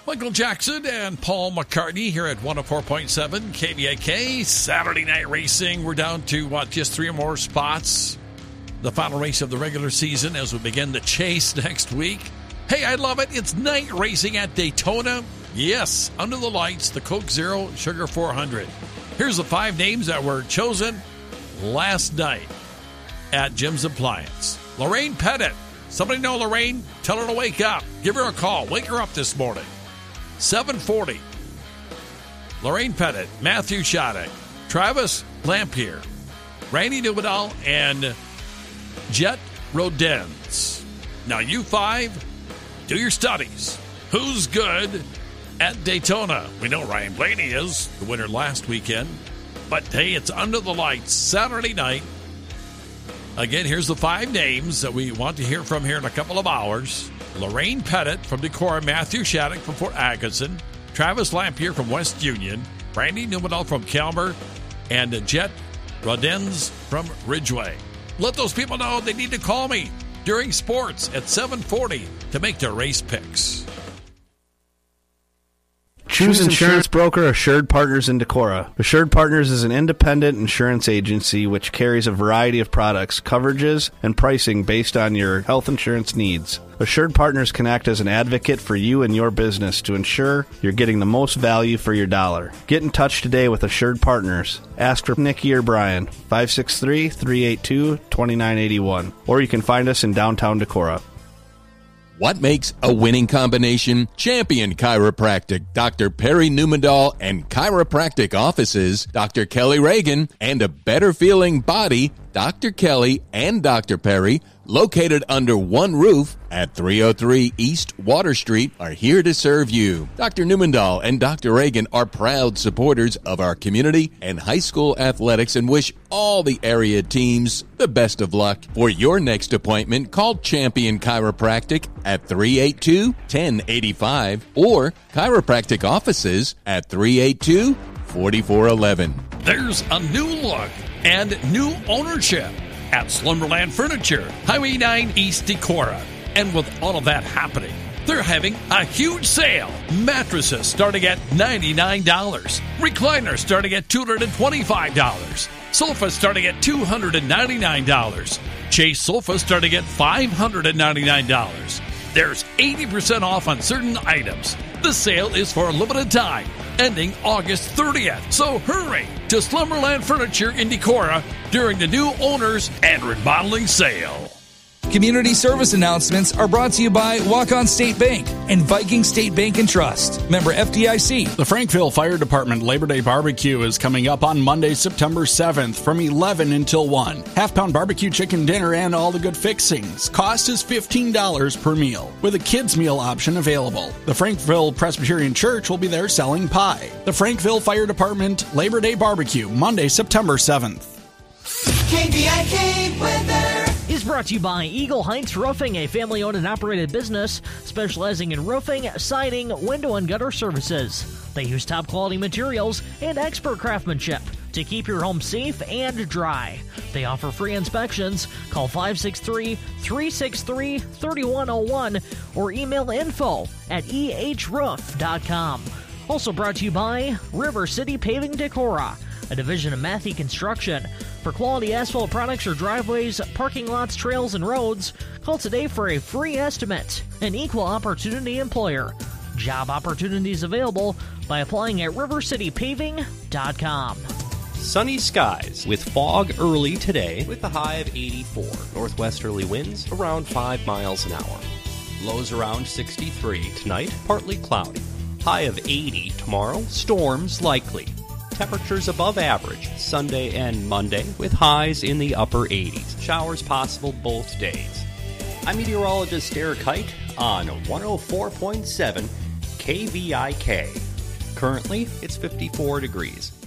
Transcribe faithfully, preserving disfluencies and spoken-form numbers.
Michael Jackson and Paul McCartney here at one oh four point seven K V A K. Saturday night racing. We're down to, what, just three or more spots. The final race of the regular season as we begin the chase next week. Hey, I love it. It's night racing at Daytona. Yes, under the lights, the Coke Zero Sugar four hundred. Here's the five names that were chosen last night at Jim's Appliance. Lorraine Pettit. Somebody know Lorraine? Tell her to wake up. Give her a call. Wake her up this morning. seven forty. Lorraine Pettit, Matthew Shattuck, Travis Lampier, Randy Newman, and Jet Rodens. Now, you five, do your studies. Who's good at Daytona? We know Ryan Blaney is, the winner last weekend. But, hey, it's under the lights Saturday night. Again, here's the five names that we want to hear from here in a couple of hours. Lorraine Pettit from Decorah, Matthew Shattuck from Fort Atkinson, Travis Lampier from West Union, Randy Newman from Calmer, and Jet Rodens from Ridgeway. Let those people know they need to call me during sports at seven forty to make their race picks. Choose insurance broker Assured Partners in Decorah. Assured Partners is an independent insurance agency which carries a variety of products, coverages, and pricing based on your health insurance needs. Assured Partners can act as an advocate for you and your business to ensure you're getting the most value for your dollar. Get in touch today with Assured Partners. Ask for Nikki or Brian, five six three, three eight two, two nine eight one, or you can find us in downtown Decorah. What makes a winning combination? Champion Chiropractic, Doctor Perry Newmandahl, and chiropractic offices, Doctor Kelly Reagan, and a better feeling body, Doctor Kelly and Doctor Perry, located under one roof at three oh three East Water Street, are here to serve you. Doctor Newmandahl and Doctor Reagan are proud supporters of our community and high school athletics and wish all the area teams the best of luck. For your next appointment, call Champion Chiropractic at three eight two, one oh eight five or chiropractic offices at three eight two, four four one one. There's a new look and new ownership at Slumberland Furniture, Highway nine East Decorah. And with all of that happening, they're having a huge sale. Mattresses starting at ninety-nine dollars. Recliners starting at two hundred twenty-five dollars. Sofas starting at two hundred ninety-nine dollars. Chase sofas starting at five hundred ninety-nine dollars. There's eighty percent off on certain items. The sale is for a limited time, ending August thirtieth. So hurry to Slumberland Furniture in Decorah during the new owners and remodeling sale. Community service announcements are brought to you by Walk-On State Bank and Viking State Bank and Trust. Member F D I C. The Frankville Fire Department Labor Day Barbecue is coming up on Monday, September seventh from eleven until one. Half-pound barbecue chicken dinner and all the good fixings. Cost is fifteen dollars per meal, with a kids' meal option available. The Frankville Presbyterian Church will be there selling pie. The Frankville Fire Department Labor Day Barbecue, Monday, September seventh. K V I K weather is brought to you by Eagle Heights Roofing, a family-owned and operated business specializing in roofing, siding, window, and gutter services. They use top-quality materials and expert craftsmanship to keep your home safe and dry. They offer free inspections. Call five six three, three six three, three one zero one or email info at e h roof dot com. Also brought to you by River City Paving Decorah, a division of Matthew Construction. For quality asphalt products or driveways, parking lots, trails, and roads, call today for a free estimate. An equal opportunity employer. Job opportunities available by applying at river city paving dot com. Sunny skies with fog early today with a high of eighty-four. Northwesterly winds around five miles an hour. Lows around sixty-three. Tonight, partly cloudy. High of eighty tomorrow. Storms likely. Temperatures above average Sunday and Monday with highs in the upper eighties. Showers possible both days. I'm meteorologist Derek Height on one oh four point seven K V I K. Currently, it's fifty-four degrees.